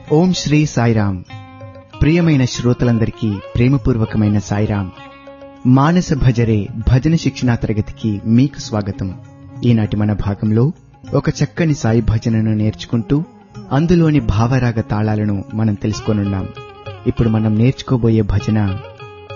ఓం శ్రీ సాయిరామ్. ప్రియమైన శ్రోతలందరికీ ప్రేమపూర్వకమైన సాయిరామ్. మానస భజరే భజన శిక్షణా తరగతికి మీకు స్వాగతం. ఈనాటి మన భాగంలో ఒక చక్కని సాయి భజనను నేర్చుకుంటూ అందులోని భావరాగ తాళాలను మనం తెలుసుకోనున్నాం. ఇప్పుడు మనం నేర్చుకోబోయే భజన